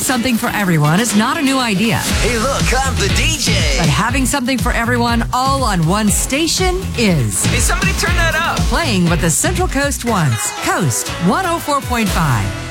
something for everyone is not a new idea. Hey, look, I'm the DJ. But having something for everyone all on one station is. Hey, somebody turn that up. Playing what the Central Coast wants. Coast 104.5.